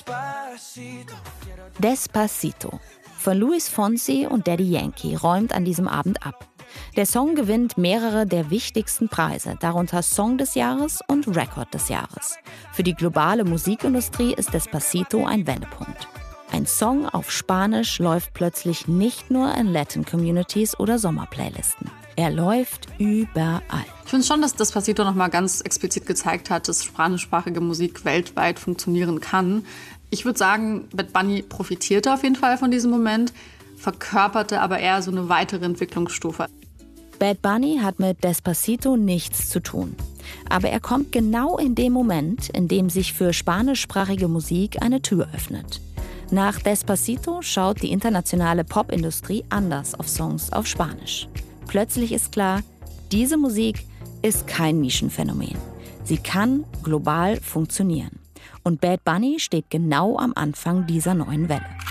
Despacito von Luis Fonsi und Daddy Yankee räumt an diesem Abend ab. Der Song gewinnt mehrere der wichtigsten Preise, darunter Song des Jahres und Record des Jahres. Für die globale Musikindustrie ist Despacito ein Wendepunkt. Ein Song auf Spanisch läuft plötzlich nicht nur in Latin-Communities oder Sommerplaylisten. Er läuft überall. Ich finde schon, dass Despacito noch mal ganz explizit gezeigt hat, dass spanischsprachige Musik weltweit funktionieren kann. Ich würde sagen, Bad Bunny profitierte auf jeden Fall von diesem Moment, verkörperte aber eher so eine weitere Entwicklungsstufe. Bad Bunny hat mit Despacito nichts zu tun. Aber er kommt genau in dem Moment, in dem sich für spanischsprachige Musik eine Tür öffnet. Nach Despacito schaut die internationale Popindustrie anders auf Songs auf Spanisch. Plötzlich ist klar, diese Musik ist kein Nischenphänomen. Sie kann global funktionieren. Und Bad Bunny steht genau am Anfang dieser neuen Welle.